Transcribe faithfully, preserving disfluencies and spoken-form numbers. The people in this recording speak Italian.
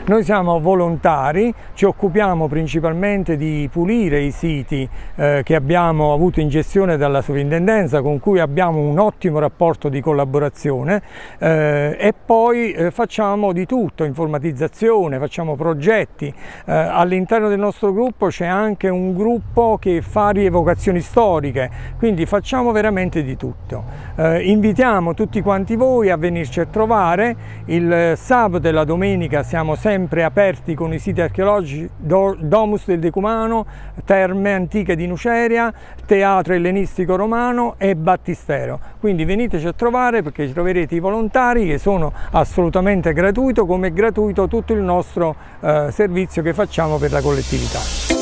Noi siamo volontari, ci occupiamo principalmente di pulire i siti eh, che abbiamo avuto in gestione dalla sovrintendenza, con cui abbiamo un ottimo rapporto di collaborazione, eh, e poi eh, facciamo di tutto, informatizzazione, facciamo progetti. Eh, all'interno del nostro gruppo c'è anche un gruppo che fa rievocazioni storiche, quindi facciamo veramente di tutto. Eh, invitiamo tutti quanti voi a venirci a trovare. Il sabato e la domenica siamo sempre aperti con i siti archeologici Domus del Decumano, Terme Antiche di Nuceria, Teatro Ellenistico Romano e Battistero. Quindi veniteci a trovare, perché ci troverete i volontari, che sono assolutamente gratuito, come è gratuito tutto il nostro eh, servizio che facciamo per la collettività.